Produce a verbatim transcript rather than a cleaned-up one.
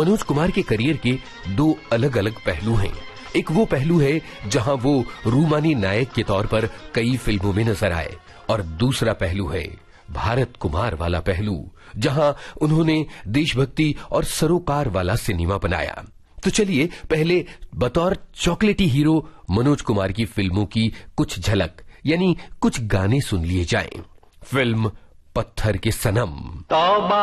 मनोज कुमार के करियर के दो अलग अलग पहलू हैं। एक वो पहलू है जहां वो रूमानी नायक के तौर पर कई फिल्मों में नजर आए, और दूसरा पहलू है भारत कुमार वाला पहलू, जहां उन्होंने देशभक्ति और सरोकार वाला सिनेमा बनाया। तो चलिए पहले बतौर चॉकलेटी हीरो मनोज कुमार की फिल्मों की कुछ झलक यानी कुछ गाने सुन लिए जाएं। फिल्म पत्थर के सनम।